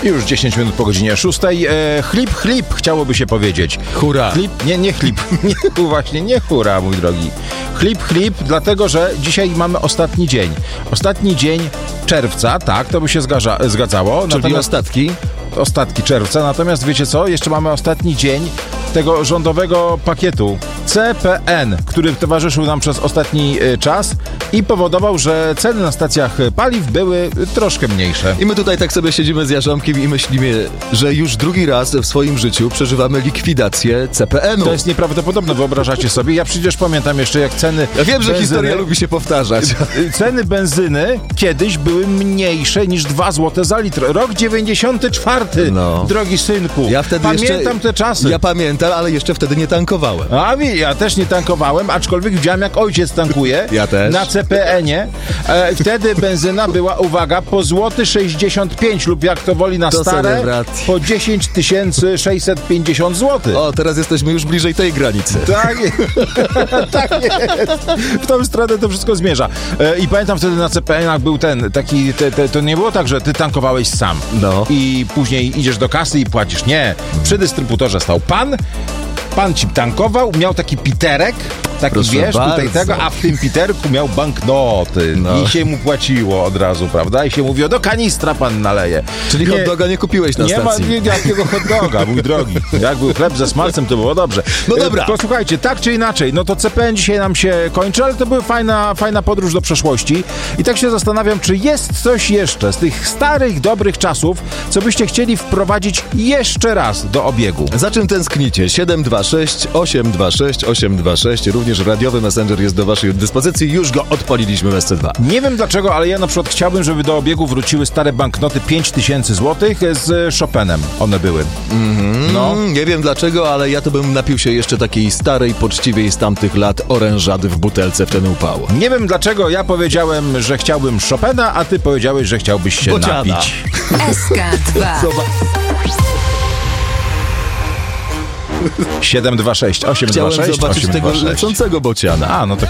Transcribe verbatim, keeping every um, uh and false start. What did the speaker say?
Już dziesięć minut po godzinie szóstej. E, chlip, chlip, chciałoby się powiedzieć. Hurra. Chlip, nie, nie chlip. Nie, właśnie, nie hurra, mój drogi. Chlip, chlip, dlatego, że dzisiaj mamy ostatni dzień. Ostatni dzień czerwca, tak, to by się zgadza, zgadzało. Czyli Natomiast ostatki? Ostatki czerwca, natomiast wiecie co? Jeszcze mamy ostatni dzień tego rządowego pakietu C P N, który towarzyszył nam przez ostatni y, czas i powodował, że ceny na stacjach paliw były y, troszkę mniejsze. I my tutaj tak sobie siedzimy z Jarząbkiem i myślimy, że już drugi raz w swoim życiu przeżywamy likwidację C P N u. To jest nieprawdopodobne, wyobrażacie sobie? Ja przecież pamiętam jeszcze, jak ceny Ja wiem, że benzyny, historia lubi się powtarzać. Ceny benzyny kiedyś były mniejsze niż dwa złote za litr. Rok dziewięćdziesiąty czwarty, No. drogi synku. Ja wtedy Pamiętam jeszcze, te czasy. Ja pamiętam, ale jeszcze wtedy nie tankowałem. A ja też nie tankowałem, aczkolwiek widziałem, jak ojciec tankuje. Ja też. Na C P N ie. E, wtedy benzyna była, uwaga, po złoty sześćdziesiąt pięć lub jak to woli na To stare, celebracji. po dziesięć tysięcy sześćset pięćdziesiąt złotych. O, teraz jesteśmy już bliżej tej granicy. Tak jest. Tak jest. W tą stronę to wszystko zmierza. E, I pamiętam, wtedy na C P N ach był ten, taki, te, te, to nie było tak, że ty tankowałeś sam. No. I później idziesz do kasy i płacisz. Nie. Przy dystrybutorze stał pan, pan ci tankował, miał taki piterek, taki Proszę wiesz, tutaj bardzo. tego, a w tym piterku miał banknoty. No. I się mu płaciło od razu, prawda? I się mówiło, do kanistra pan naleje. Czyli hot doga nie kupiłeś na Nie ma stacji. nie, jakiego hot doga, mój drogi. Jak był chleb ze smalcem, to było dobrze. No dobra. E, Posłuchajcie, tak czy inaczej, no to C P N dzisiaj nam się kończy, ale to była fajna, fajna podróż do przeszłości. I tak się zastanawiam, czy jest coś jeszcze z tych starych, dobrych czasów, co byście chcieli wprowadzić jeszcze raz do obiegu. Za czym tęsknicie? siedem dwa sześć osiem dwa sześć osiem dwa sześć. Również radiowy messenger jest do waszej dyspozycji. Już go odpaliliśmy w S C dwa. Nie wiem dlaczego, ale ja na przykład chciałbym, żeby do obiegu wróciły stare banknoty pięć tysięcy złotych z Chopinem. One były. Mm, No. Nie wiem dlaczego, ale ja to bym napił się jeszcze takiej starej, poczciwej z tamtych lat orężady w butelce w ten upał. Nie wiem dlaczego, ja powiedziałem, że chciałbym Chopina, a ty powiedziałeś, że chciałbyś się Bociana. napić. S K dwa. siedem dwa sześć osiem dwa Chciałem sześć zobaczyć osiem dwa tego sześć. lecącego bociana. A, no to